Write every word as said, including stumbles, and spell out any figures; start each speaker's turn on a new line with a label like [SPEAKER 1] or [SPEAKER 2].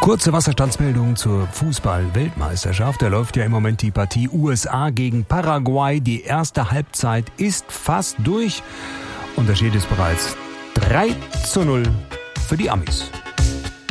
[SPEAKER 1] Kurze Wasserstandsmeldung zur Fußball-Weltmeisterschaft. Da läuft ja im Moment die Partie U S A gegen Paraguay. Die erste Halbzeit ist fast durch und da steht es bereits drei zu null für die Amis.